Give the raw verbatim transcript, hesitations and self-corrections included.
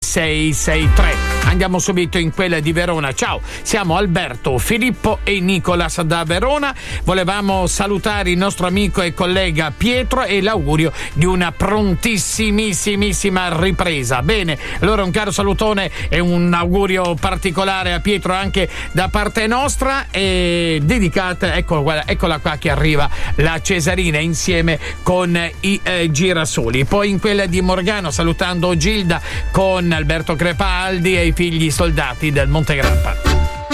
sei sei tre. Andiamo subito in quella di Verona. Ciao, siamo Alberto, Filippo e Nicolas da Verona. Volevamo salutare il nostro amico e collega Pietro e l'augurio di una prontissimissimissima ripresa. Bene, allora un caro salutone e un augurio particolare a Pietro anche da parte nostra, e dedicata, ecco, guarda, eccola qua che arriva la Cesarina insieme con i eh, girasoli. Poi in quella di Morgano salutando Gilda con Alberto Crepaldi e i figli soldati del Monte Grappa.